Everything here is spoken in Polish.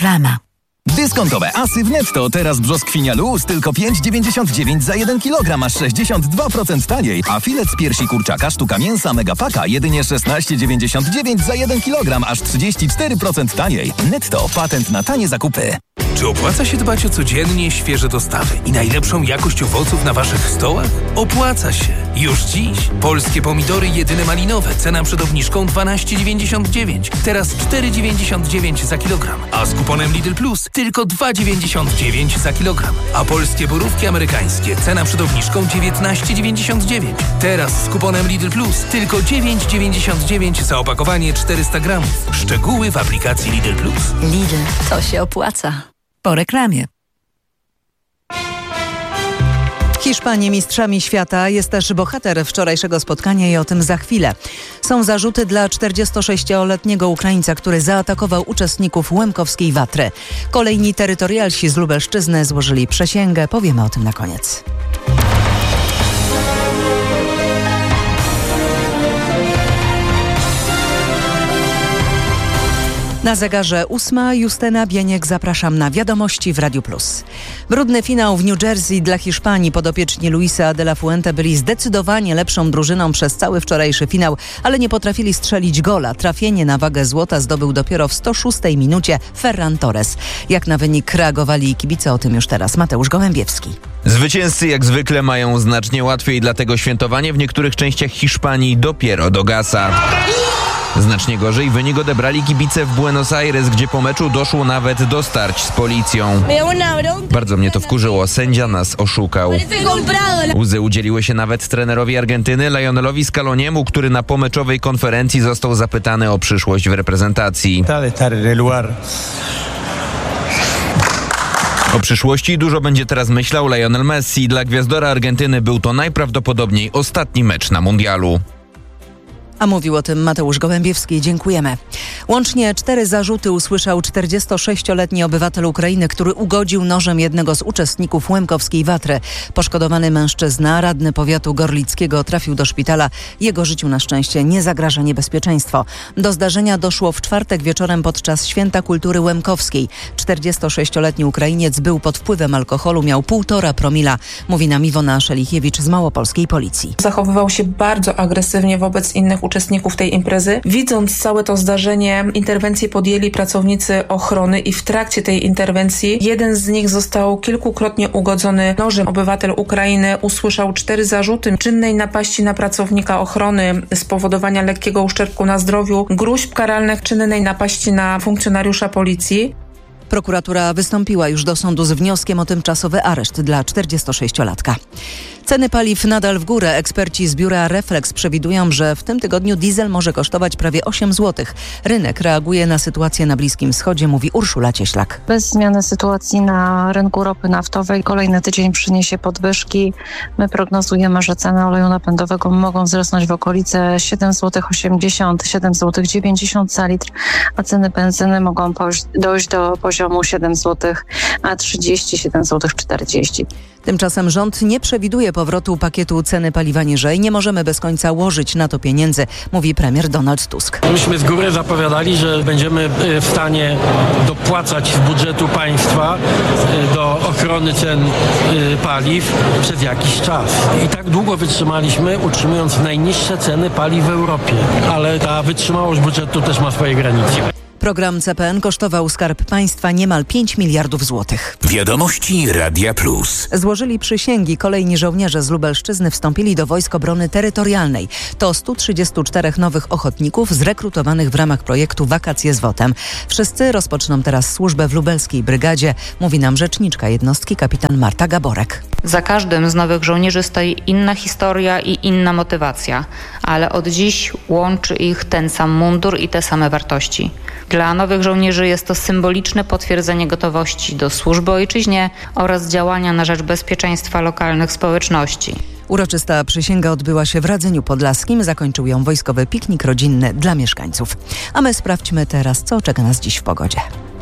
Reklama. Dyskontowe asy w Netto. Teraz brzoskwinia luz tylko 5,99 za 1 kg, aż 62% taniej. A filet z piersi kurczaka sztuka mięsa Megapaka jedynie 16,99 za 1 kg, aż 34% taniej. Netto. Patent na tanie zakupy. Czy opłaca się dbać o codziennie świeże dostawy i najlepszą jakość owoców na waszych stołach? Opłaca się. Już dziś. Polskie pomidory jedyne malinowe. Cena przed obniżką 12,99. Teraz 4,99 za kilogram. A z kuponem Lidl Plus tylko 2,99 za kilogram. A polskie borówki amerykańskie. Cena przed obniżką 19,99. Teraz z kuponem Lidl Plus tylko 9,99 za opakowanie 400 gramów. Szczegóły w aplikacji Lidl Plus. Lidl, to się opłaca. Po reklamie. Hiszpanii mistrzami świata jest też bohater wczorajszego spotkania i o tym za chwilę. Są zarzuty dla 46-letniego Ukraińca, który zaatakował uczestników łemkowskiej Watry. Kolejni terytorialsi z Lubelszczyzny złożyli przysięgę. Powiemy o tym na koniec. Na zegarze 8. Justyna Bieniek, zapraszam na wiadomości w Radiu Plus. Brudny finał w New Jersey dla Hiszpanii. Podopieczni Luisa de la Fuente byli zdecydowanie lepszą drużyną przez cały wczorajszy finał, ale nie potrafili strzelić gola. Trafienie na wagę złota zdobył dopiero w 106 minucie Ferran Torres. Jak na wynik reagowali kibice, o tym już teraz Mateusz Gołębiewski. Zwycięzcy jak zwykle mają znacznie łatwiej, dlatego świętowanie w niektórych częściach Hiszpanii dopiero dogasa. Znacznie gorzej wynik odebrali kibice w Buenos Aires, gdzie po meczu doszło nawet do starć z policją. Bardzo mnie to wkurzyło, sędzia nas oszukał. Łzy udzieliły się nawet trenerowi Argentyny Lionelowi Scaloniemu, który na pomeczowej konferencji został zapytany o przyszłość w reprezentacji. O przyszłości dużo będzie teraz myślał Lionel Messi. Dla gwiazdora Argentyny był to najprawdopodobniej ostatni mecz na mundialu. A mówił o tym Mateusz Gołębiewski. Dziękujemy. Łącznie 4 zarzuty usłyszał 46-letni obywatel Ukrainy, który ugodził nożem jednego z uczestników łemkowskiej Watry. Poszkodowany mężczyzna, radny powiatu gorlickiego, trafił do szpitala. Jego życiu na szczęście nie zagraża niebezpieczeństwo. Do zdarzenia doszło w czwartek wieczorem podczas Święta Kultury Łemkowskiej. 46-letni Ukrainiec był pod wpływem alkoholu, miał 1,5 promila, mówi nam Iwona Szelichiewicz z małopolskiej policji. Zachowywał się bardzo agresywnie wobec innych uczestników tej imprezy. Widząc całe to zdarzenie, interwencję podjęli pracownicy ochrony i w trakcie tej interwencji jeden z nich został kilkukrotnie ugodzony nożem. Obywatel Ukrainy usłyszał 4 zarzuty czynnej napaści na pracownika ochrony, spowodowania lekkiego uszczerbku na zdrowiu, gróźb karalnych, czynnej napaści na funkcjonariusza policji. Prokuratura wystąpiła już do sądu z wnioskiem o tymczasowy areszt dla 46-latka. Ceny paliw nadal w górę. Eksperci z biura Reflex przewidują, że w tym tygodniu diesel może kosztować prawie 8 zł. Rynek reaguje na sytuację na Bliskim Wschodzie, mówi Urszula Cieślak. Bez zmiany sytuacji na rynku ropy naftowej kolejny tydzień przyniesie podwyżki. My prognozujemy, że ceny oleju napędowego mogą wzrosnąć w okolice 7,80 zł, 7,90 zł za litr, a ceny benzyny mogą dojść do poziomu 7 zł, a 30, 7,40 zł. Tymczasem rząd nie przewiduje powrotu pakietu ceny paliwa niżej. Nie możemy bez końca łożyć na to pieniędzy, mówi premier Donald Tusk. Myśmy z góry zapowiadali, że będziemy w stanie dopłacać z budżetu państwa do ochrony cen paliw przez jakiś czas. I tak długo wytrzymaliśmy, utrzymując najniższe ceny paliw w Europie. Ale ta wytrzymałość budżetu też ma swoje granice. Program CPN kosztował Skarb Państwa niemal 5 miliardów złotych. Wiadomości Radia Plus. Złożyli przysięgi kolejni żołnierze z Lubelszczyzny, wstąpili do Wojsk Obrony Terytorialnej. To 134 nowych ochotników zrekrutowanych w ramach projektu Wakacje z WOT-em. Wszyscy rozpoczną teraz służbę w lubelskiej brygadzie, mówi nam rzeczniczka jednostki kapitan Marta Gaborek. Za każdym z nowych żołnierzy stoi inna historia i inna motywacja, ale od dziś łączy ich ten sam mundur i te same wartości. Dla nowych żołnierzy jest to symboliczne potwierdzenie gotowości do służby ojczyźnie oraz działania na rzecz bezpieczeństwa lokalnych społeczności. Uroczysta przysięga odbyła się w Radzeniu Podlaskim. Zakończył ją wojskowy piknik rodzinny dla mieszkańców. A my sprawdźmy teraz, co czeka nas dziś w pogodzie.